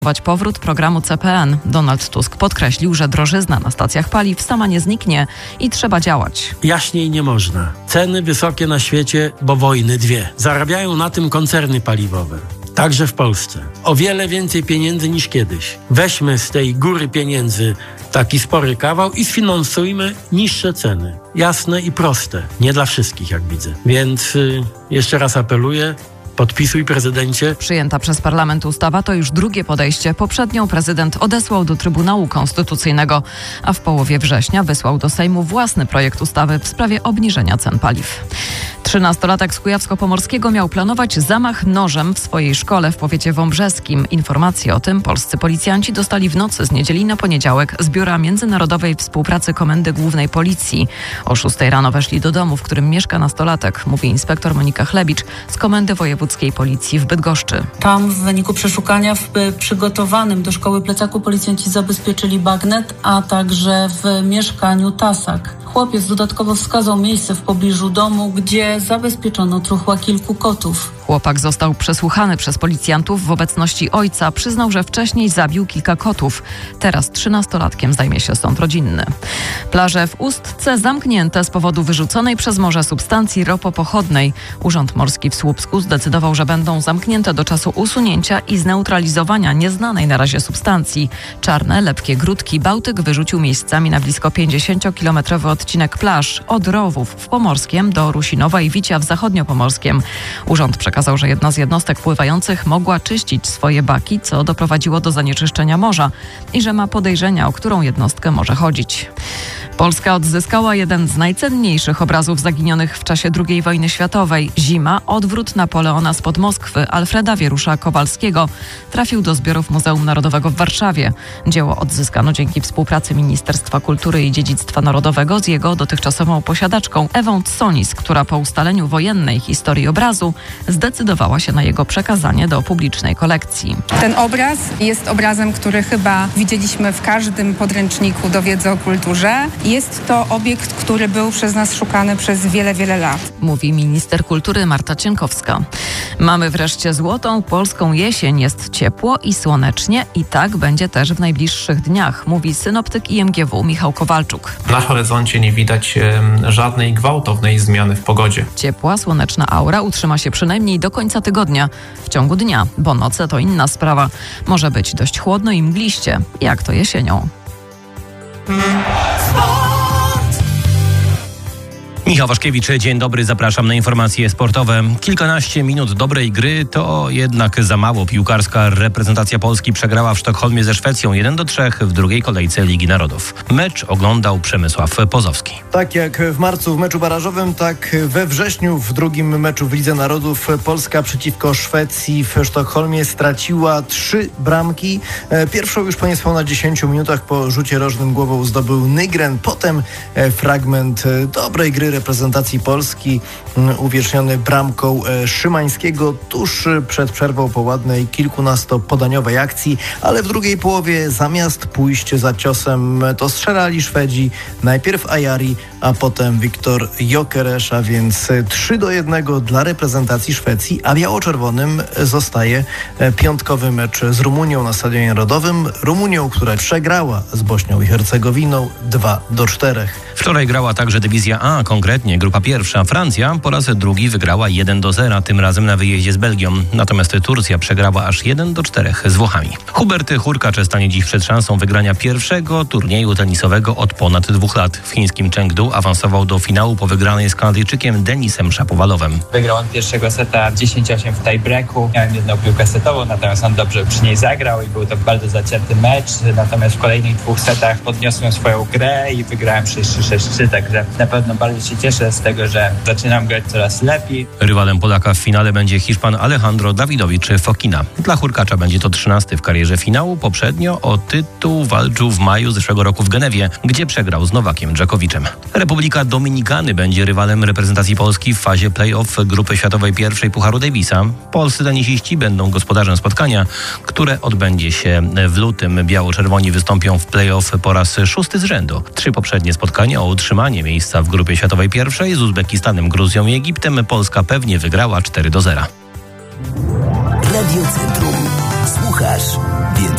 powrót programu CPN. Donald Tusk podkreślił, że drożyzna na stacjach paliw sama nie zniknie i trzeba działać. Jaśniej nie można. Ceny wysokie na świecie, bo wojny dwie. Zarabiają na tym koncerny paliwowe. Także w Polsce. O wiele więcej pieniędzy niż kiedyś. Weźmy z tej góry pieniędzy taki spory kawał i sfinansujmy niższe ceny. Jasne i proste. Nie dla wszystkich, jak widzę. Więc jeszcze raz apeluję. Podpisuj, prezydencie. Przyjęta przez parlament ustawa to już drugie podejście. Poprzednią prezydent odesłał do Trybunału Konstytucyjnego, a w połowie września wysłał do Sejmu własny projekt ustawy w sprawie obniżenia cen paliw. 13-latek z Kujawsko-Pomorskiego miał planować zamach nożem w swojej szkole w powiecie wąbrzeskim. Informacje o tym polscy policjanci dostali w nocy z niedzieli na poniedziałek z Biura Międzynarodowej Współpracy Komendy Głównej Policji. O 6 rano weszli do domu, w którym mieszka nastolatek, mówi inspektor Monika Chlebicz z Komendy Wojewódzkiej Policji w Bydgoszczy. Tam w wyniku przeszukania w przygotowanym do szkoły plecaku policjanci zabezpieczyli bagnet, a także w mieszkaniu tasak. Chłopiec dodatkowo wskazał miejsce w pobliżu domu, gdzie zabezpieczono truchła kilku kotów. Chłopak został przesłuchany przez policjantów w obecności ojca. Przyznał, że wcześniej zabił kilka kotów. Teraz 13-latkiem zajmie się sąd rodzinny. Plaże w Ustce zamknięte z powodu wyrzuconej przez morze substancji ropopochodnej. Urząd Morski w Słupsku zdecydował, że będą zamknięte do czasu usunięcia i zneutralizowania nieznanej na razie substancji. Czarne, lepkie grudki Bałtyk wyrzucił miejscami na blisko 50-kilometrowy odcinek plaż od Rowów w Pomorskiem do Rusinowa i Wicia w Zachodniopomorskiem. Urząd przekazał, że jedna z jednostek pływających mogła czyścić swoje baki, co doprowadziło do zanieczyszczenia morza i że ma podejrzenia, o którą jednostkę może chodzić. Polska odzyskała jeden z najcenniejszych obrazów zaginionych w czasie II wojny światowej. Zima, odwrót Napoleona spod Moskwy Alfreda Wierusza-Kowalskiego trafił do zbiorów Muzeum Narodowego w Warszawie. Dzieło odzyskano dzięki współpracy Ministerstwa Kultury i Dziedzictwa Narodowego z jego dotychczasową posiadaczką Ewą Tsonis, która po ustaleniu wojennej historii obrazu zdecydowała się na jego przekazanie do publicznej kolekcji. Ten obraz jest obrazem, który chyba widzieliśmy w każdym podręczniku do wiedzy o kulturze. Jest to obiekt, który był przez nas szukany przez wiele, wiele lat. Mówi minister kultury Marta Cienkowska. Mamy wreszcie złotą polską jesień. Jest ciepło i słonecznie i tak będzie też w najbliższych dniach, mówi synoptyk IMGW Michał Kowalczuk. Na horyzoncie nie widać żadnej gwałtownej zmiany w pogodzie. Ciepła, słoneczna aura utrzyma się przynajmniej do końca tygodnia. W ciągu dnia, bo noce to inna sprawa. Może być dość chłodno i mgliście, jak to jesienią. Michał Waszkiewicz, dzień dobry, zapraszam na informacje sportowe. Kilkanaście minut dobrej gry to jednak za mało. Piłkarska reprezentacja Polski przegrała w Sztokholmie ze Szwecją 1-3 w drugiej kolejce Ligi Narodów. Mecz oglądał Przemysław Pozowski. Tak jak w marcu w meczu barażowym, tak we wrześniu w drugim meczu w Lidze Narodów Polska przeciwko Szwecji w Sztokholmie straciła 3 bramki. Pierwszą już po niespełna 10 minutach po rzucie rożnym głową zdobył Nygren. Potem fragment dobrej gry reprezentacji Polski uwieczniony bramką Szymańskiego tuż przed przerwą po ładnej kilkunastopodaniowej akcji, ale w drugiej połowie zamiast pójść za ciosem to strzelali Szwedzi, najpierw Ajari, a potem Wiktor Gyökeres, a więc 3-1 dla reprezentacji Szwecji, a biało-czerwonym zostaje piątkowy mecz z Rumunią na Stadionie Narodowym. Rumunią, która przegrała z Bośnią i Hercegowiną 2-4. Wczoraj grała także dywizja A, konkretnie grupa pierwsza. Francja po raz drugi wygrała 1-0, tym razem na wyjeździe z Belgią. Natomiast Turcja przegrała aż 1-4 z Włochami. Hubert Hurkacz stanie dziś przed szansą wygrania pierwszego turnieju tenisowego od ponad 2 lat. W chińskim Chengdu awansował do finału po wygranej z Kanadyjczykiem Denisem Szapowalowem. Wygrał pierwszego seta 10-8 w tiebreaku. Miałem jedną piłkę setową, natomiast on dobrze przy niej zagrał i był to bardzo zacięty mecz. Natomiast w kolejnych 2 setach podniosłem swoją grę i wygrałem 6-3, także na pewno bardzo się cieszę z tego, że zaczynam grać coraz lepiej. Rywalem Polaka w finale będzie Hiszpan Alejandro Dawidowicz Fokina. Dla Hurkacza będzie to 13 w karierze finału. Poprzednio o tytuł walczył w maju zeszłego roku w Genewie, gdzie przegrał z Nowakiem Dżokowiczem. Republika Dominikany będzie rywalem reprezentacji Polski w fazie play-off grupy światowej pierwszej Pucharu Davisa. Polscy tenisiści będą gospodarzem spotkania, które odbędzie się w lutym. Biało-czerwoni wystąpią w play-off po raz 6 z rzędu. 3 poprzednie spotkania o utrzymanie miejsca w grupie światowej pierwszej z Uzbekistanem, Gruzją i Egiptem Polska pewnie wygrała 4-0. Radio Centrum. Słuchasz, więc